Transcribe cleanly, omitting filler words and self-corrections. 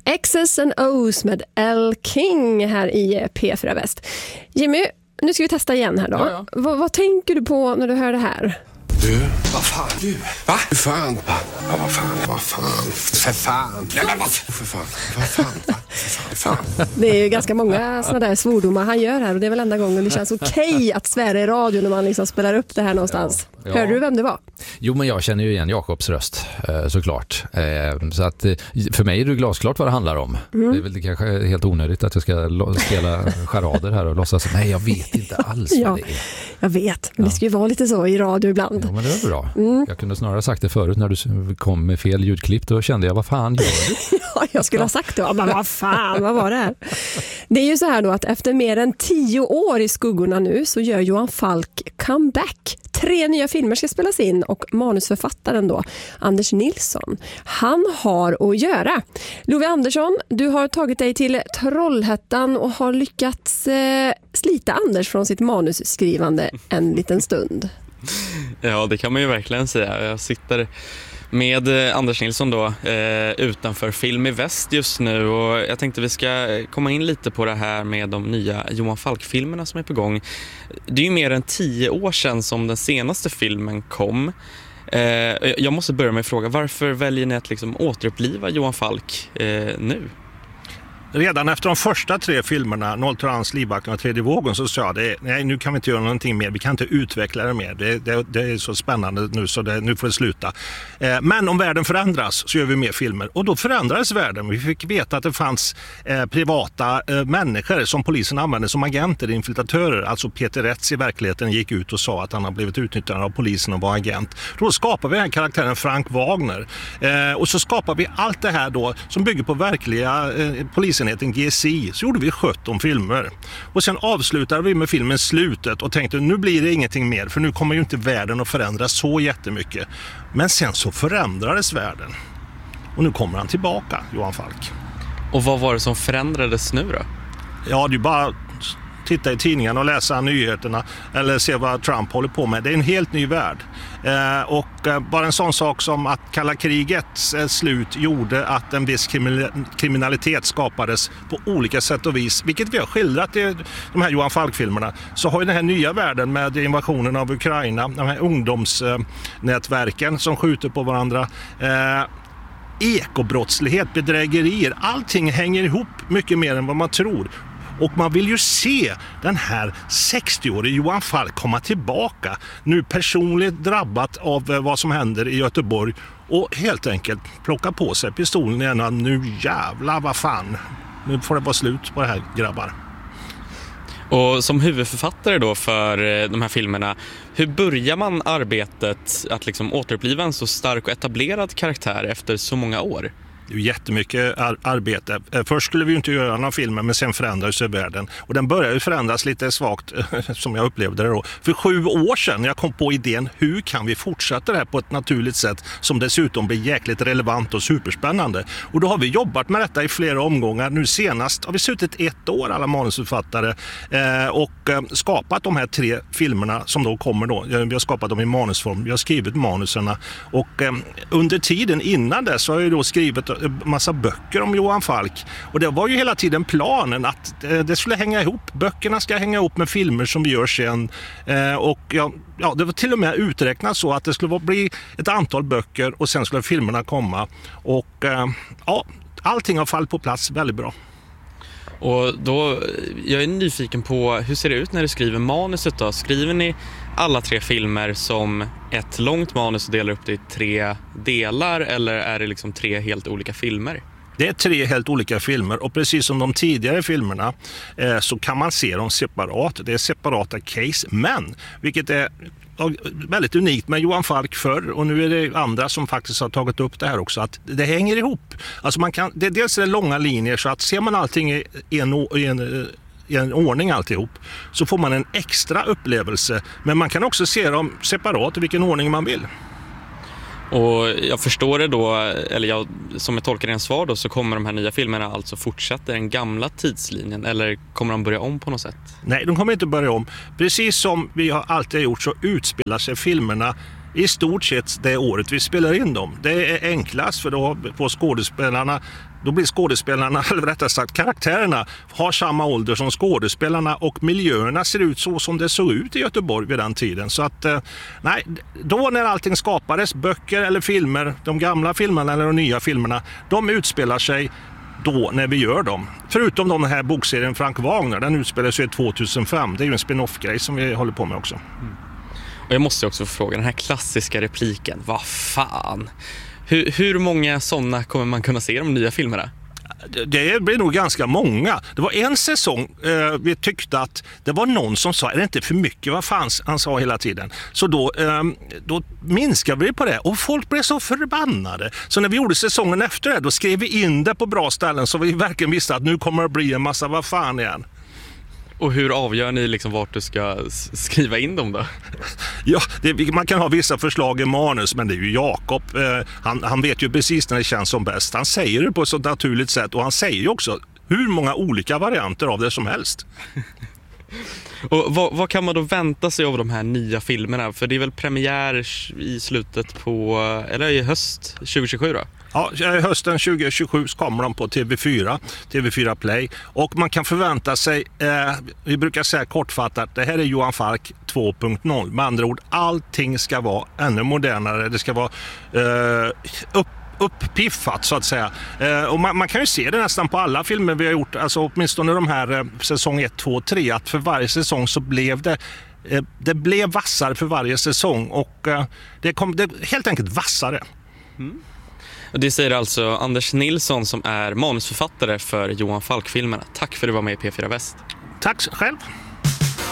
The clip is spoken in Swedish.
X's and O's med L. King här i P4 Väst. Jimmy, nu ska vi testa igen här då. Ja. Vad tänker du på när du hör det här? Du, vad fan du? Va? Hur fan? Ja, vad fan? För fan. Nej, men vad fan? Det är ju ganska många sådana där svordomar han gör här och det är väl enda gången det känns okej att svära i radio när man liksom spelar upp det här någonstans. Ja. Hörde du vem det var? Jo, men jag känner ju igen Jakobs röst, såklart. Så att för mig är det glasklart vad det handlar om. Det är väl kanske helt onödigt att jag ska spela charader här och låtsas. Nej, jag vet inte alls vad det är. Jag vet, men det ska ju vara lite så i radio ibland. Ja, men det är bra. Jag kunde snarare sagt det förut när du kom med fel ljudklipp. Då kände jag, vad fan gör du? Ja, jag skulle ha sagt det. Ja, men vad fan, vad var det här? Det är ju så här då att efter mer än 10 år i skuggorna nu så gör Johan Falk comeback. 3 nya filmer ska spelas in och manusförfattaren då, Anders Nilsson, han har att göra. Love Andersson, du har tagit dig till Trollhättan och har lyckats slita Anders från sitt manusskrivande en liten stund. Ja, det kan man ju verkligen säga. Jag sitter med Anders Nilsson då utanför Film i Väst just nu och jag tänkte vi ska komma in lite på det här med de nya Johan Falk-filmerna som är på gång. Det är ju mer än 10 år sedan som den senaste filmen kom. Jag måste börja med att fråga, varför väljer ni att liksom återuppliva Johan Falk nu? Redan efter de första 3 filmerna, Nolltolerans, Livvakten och Tredje vågen, så sa jag nej, nu kan vi inte göra någonting mer, vi kan inte utveckla det mer, det är så spännande nu så nu får det sluta. Men om världen förändras så gör vi mer filmer, och då förändrades världen. Vi fick veta att det fanns privata människor som polisen använde som agenter, infiltratörer. Alltså Peter Rätz i verkligheten gick ut och sa att han har blivit utnyttjad av polisen och var agent. Då skapar vi den här karaktären Frank Wagner, och så skapar vi allt det här då som bygger på verkliga polisenheten GSI. Så gjorde vi 17 filmer. Och sen avslutade vi med filmen Slutet och tänkte nu blir det ingenting mer, för nu kommer ju inte världen att förändras så jättemycket. Men sen så förändrades världen. Och nu kommer han tillbaka, Johan Falk. Och vad var det som förändrades nu då? Ja, det är bara titta i tidningarna och läsa nyheterna eller se vad Trump håller på med. Det är en helt ny värld. Och bara en sån sak som att kalla krigets slut gjorde att en viss kriminalitet skapades på olika sätt och vis, vilket vi har skildrat i de här Johan Falk-filmerna. Så har ju den här nya världen med invasionen av Ukraina, de här ungdomsnätverken som skjuter på varandra, ekobrottslighet, bedrägerier, allting hänger ihop mycket mer än vad man tror. Och man vill ju se den här 60-årige Johan Falk komma tillbaka, nu personligt drabbat av vad som händer i Göteborg, och helt enkelt plocka på sig pistolen igen. Nu jävla vad fan, nu får det vara slut på det här, grabbar. Och som huvudförfattare då för de här filmerna, hur börjar man arbetet att liksom återuppliva en så stark och etablerad karaktär efter så många år? Det är jättemycket arbete. Först skulle vi ju inte göra någon film, men sen förändrades sig världen. Och den började ju förändras lite svagt, som jag upplevde det då. För 7 år sedan jag kom på idén, hur kan vi fortsätta det här på ett naturligt sätt som dessutom blir jäkligt relevant och superspännande. Och då har vi jobbat med detta i flera omgångar. Nu senast har vi suttit 1 år, alla manusförfattare, och skapat de här 3 filmerna som då kommer då. Vi har skapat dem i manusform, vi har skrivit manuserna. Och under tiden innan det så har jag då skrivit massa böcker om Johan Falk, och det var ju hela tiden planen att det skulle hänga ihop. Böckerna ska hänga ihop med filmer som vi gör sen, och det var till och med uträknat så att det skulle bli ett antal böcker och sen skulle filmerna komma, och allting har fallit på plats väldigt bra. Och då, jag är nyfiken på, hur ser det ut när du skriver manuset då? Skriver ni alla 3 filmer som ett långt manus och delar upp det i 3 delar, eller är det liksom 3 helt olika filmer? Det är 3 helt olika filmer, och precis som de tidigare filmerna så kan man se dem separat. Det är separata case, men vilket är väldigt unikt med Johan Falk förr, och nu är det andra som faktiskt har tagit upp det här också, att det hänger ihop. Alltså dels är det långa linjer, så att ser man allting i en ordning alltihop, så får man en extra upplevelse. Men man kan också se dem separat i vilken ordning man vill. Och jag förstår det då, eller som jag tolkar en svar då, så kommer de här nya filmerna alltså fortsätta den gamla tidslinjen, eller kommer de börja om på något sätt? Nej, de kommer inte börja om. Precis som vi har alltid gjort så utspelar sig filmerna i stort sett det året vi spelar in dem. Det är enklast för då blir skådespelarna, eller rättare sagt karaktärerna, har samma ålder som skådespelarna och miljöerna ser ut så som det såg ut i Göteborg vid den tiden. Så att, nej, då när allting skapades, böcker eller filmer, de gamla filmerna eller de nya filmerna, de utspelar sig då när vi gör dem. Förutom den här bokserien Frank Wagner, den utspelar sig 2005. Det är ju en spin-off-grej som vi håller på med också. Och jag måste också fråga, den här klassiska repliken, vad fan? Hur många sådana kommer man kunna se i de nya filmerna? Det blir nog ganska många. Det var en säsong vi tyckte att det var någon som sa, är det inte för mycket, vad fan han sa hela tiden. Så då minskade vi på det och folk blev så förbannade. Så när vi gjorde säsongen efter det, då skrev vi in det på bra ställen så vi verkligen visste att nu kommer det bli en massa vad fan igen. Och hur avgör ni liksom vart du ska skriva in dem då? Ja, man kan ha vissa förslag i manus, men det är ju Jakob. Han vet ju precis när det känns som bäst. Han säger det på ett så naturligt sätt och han säger ju också hur många olika varianter av det som helst. Och vad kan man då vänta sig av de här nya filmerna? För det är väl premiär i slutet på, eller i höst 2027 då? Ja, hösten 2027 kommer de på TV4 Play och man kan förvänta sig, vi brukar säga kortfattat, det här är Johan Falk 2.0. Med andra ord, allting ska vara ännu modernare, det ska vara upppiffat så att säga. Och man kan ju se det nästan på alla filmer vi har gjort, alltså åtminstone de här säsong 1, 2, 3, att för varje säsong så blev det blev vassare för varje säsong och det helt enkelt vassare. Mm. Och det säger alltså Anders Nilsson som är manusförfattare för Johan Falk-filmerna. Tack för att du var med i P4 Väst. Tack själv.